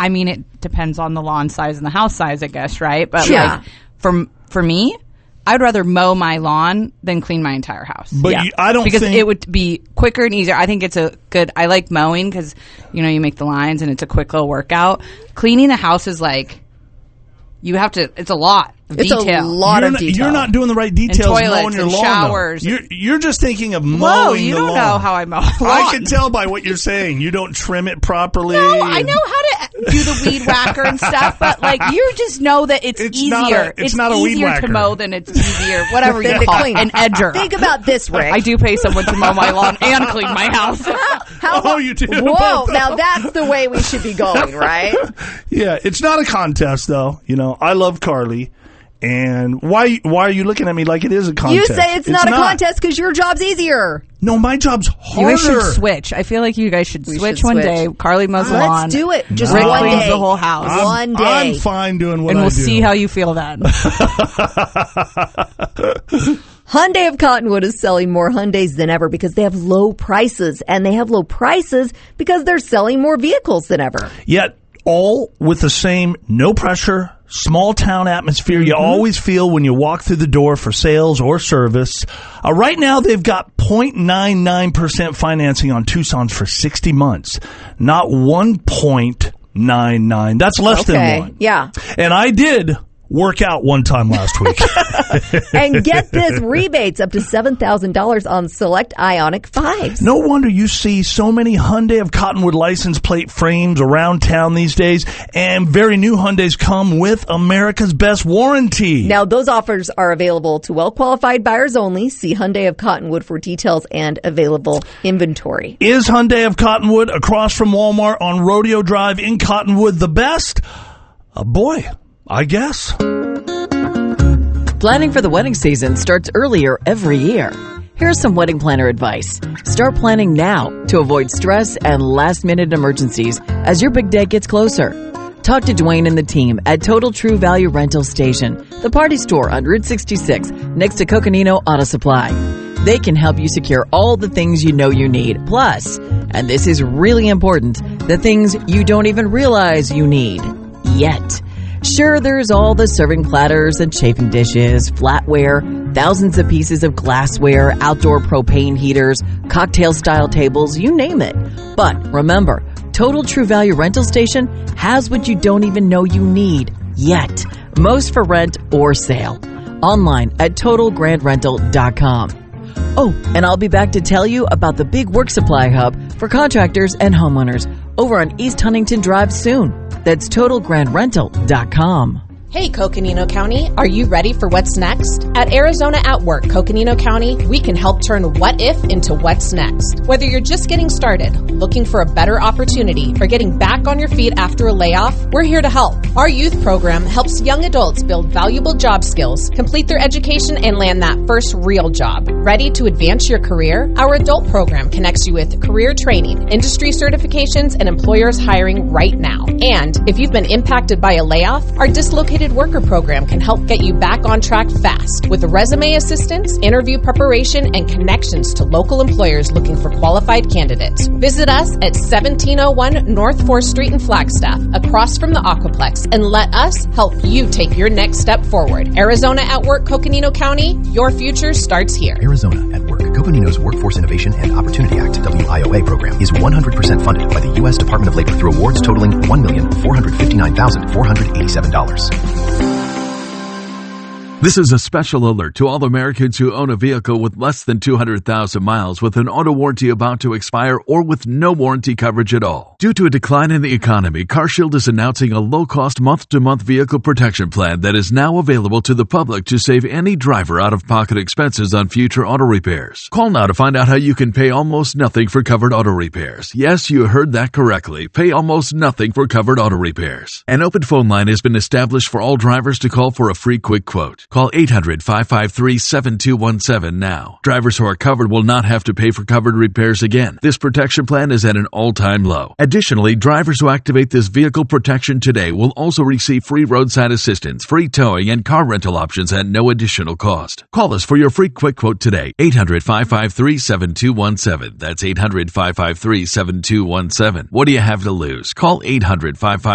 I mean, it depends on the lawn size and the house size, I guess, right? But Yeah. like for me, I'd rather mow my lawn than clean my entire house. But I don't because think it would be quicker and easier. I think it's a good. I like mowing because you make the lines and it's a quick little workout. Cleaning the house is like you have to. It's a lot of It's detail. a lot of detail. You're not doing the right details And toilets mowing your and lawn. showers. Though. You're just thinking of mowing Whoa, you the don't lawn. know how I mow a lawn. I can tell by what you're saying. You don't trim it properly. No, I know how to do the weed whacker and stuff, but like you just know that it's easier. It's not a weed easier whacker. to mow than it's easier, whatever you Than to call clean. it, an edger. Think about this, Rick. I do pay someone to mow my lawn and clean my house. Oh, you do? Whoa, now that's the way we should be going, right? Yeah, it's not a contest, though. I love Carly. And why are you looking at me like it is a contest? You say it's not a contest because your job's easier. No, my job's harder. You guys should switch. I feel like you guys should switch one day. Carly mows the lawn. Let's do it. Just Rick one cleans day. the whole house. One day. I'm fine doing what And I we'll do. see how you feel then. Hyundai of Cottonwood is selling more Hyundais than ever because they have low prices. And they have low prices because they're selling more vehicles than ever. Yet, all with the same no pressure, small town atmosphere you always feel when you walk through the door for sales or service. Right now, they've got 0.99% financing on Tucson's for 60 months. Not 1.99. That's less than one. Yeah. And I did work out one time last week. And get this, rebates up to $7,000 on select Ioniq 5s. No wonder you see so many Hyundai of Cottonwood license plate frames around town these days, and very new Hyundais come with America's best warranty. Now, those offers are available to well-qualified buyers only. See Hyundai of Cottonwood for details and available inventory. Is Hyundai of Cottonwood across from Walmart on Rodeo Drive in Cottonwood the best? Boy, I guess. Planning for the wedding season starts earlier every year. Here's some wedding planner advice. Start planning now to avoid stress and last-minute emergencies as your big day gets closer. Talk to Dwayne and the team at Total True Value Rental Station, the party store on Route 66 next to Coconino Auto Supply. They can help you secure all the things you know you need. Plus, and this is really important, the things you don't even realize you need yet. Sure, there's all the serving platters and chafing dishes, flatware, thousands of pieces of glassware, outdoor propane heaters, cocktail-style tables, you name it. But remember, Total True Value Rental Station has what you don't even know you need yet. Most for rent or sale. Online at TotalGrandRental.com. Oh, and I'll be back to tell you about the big work supply hub for contractors and homeowners over on East Huntington Drive soon. That's TotalGrandRental.com. Hey, Coconino County, are you ready for what's next? At Arizona at Work, Coconino County, we can help turn what if into what's next. Whether you're just getting started, looking for a better opportunity, or getting back on your feet after a layoff, we're here to help. Our youth program helps young adults build valuable job skills, complete their education, and land that first real job. Ready to advance your career? Our adult program connects you with career training, industry certifications, and employers hiring right now. And if you've been impacted by a layoff, our dislocated worker program can help get you back on track fast with resume assistance, interview preparation, and connections to local employers looking for qualified candidates. Visit us at 1701 North 4th Street in Flagstaff, across from the Aquaplex, and let us help you take your next step forward. Arizona at Work, Coconino County, your future starts here. Arizona at Work. Coconino's Workforce Innovation and Opportunity Act WIOA program is 100% funded by the U.S. Department of Labor through awards totaling $1,459,487. This is a special alert to all Americans who own a vehicle with less than 200,000 miles with an auto warranty about to expire or with no warranty coverage at all. Due to a decline in the economy, CarShield is announcing a low-cost month-to-month vehicle protection plan that is now available to the public to save any driver out-of-pocket expenses on future auto repairs. Call now to find out how you can pay almost nothing for covered auto repairs. Yes, you heard that correctly. Pay almost nothing for covered auto repairs. An open phone line has been established for all drivers to call for a free quick quote. Call 800-553-7217 now. Drivers who are covered will not have to pay for covered repairs again. This protection plan is at an all-time low. Additionally, drivers who activate this vehicle protection today will also receive free roadside assistance, free towing, and car rental options at no additional cost. Call us for your free quick quote today. 800-553-7217. That's 800-553-7217. What do you have to lose? Call 800-553-7217.